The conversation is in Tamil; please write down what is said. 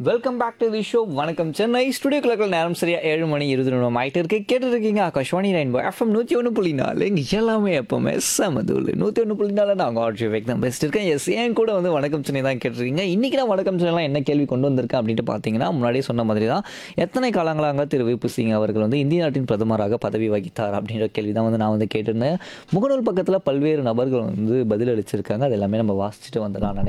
Welcome back to the show. வணக்கம் சென்னை ஸ்டுடியோக்குள்ள நேரம் சரியா 7:20 ஆயிட்டு இருக்கு. கேட்டு இருக்கீங்க ஆகாஷ்வாணி ரெயின்போ எஃப்எம் 101.4. இங்கே எல்லாமே எப்பவுமே செமதூள் 101.4. நாங்கள் ஆர்ஜி வேக் தான் பெஸ்ட் இருக்கேன். எஸ், ஏன் கூட வந்து வணக்கம் சென்னை தான் கேட்டிருக்கீங்க. இன்னைக்கு நான் வணக்கம் சென்னைலாம் என்ன கேள்வி கொண்டு வந்திருக்கேன் அப்படின்ட்டு பார்த்தீங்கன்னா, முன்னாடியே சொன்ன மாதிரி தான் எத்தனை காலங்களாக திரு விபு சிங் அவர்கள் வந்து இந்திய நாட்டின் பிரதமராக பதவி வகித்தார் அப்படின்ற கேள்வி தான் வந்து நான் வந்து கேட்டிருந்தேன். முகநூல் பக்கத்தில் பல்வேறு நபர்கள் வந்து பதில் அளிச்சிருக்காங்க. அது எல்லாமே நம்ம வாசிச்சுட்டு வந்துடலாம்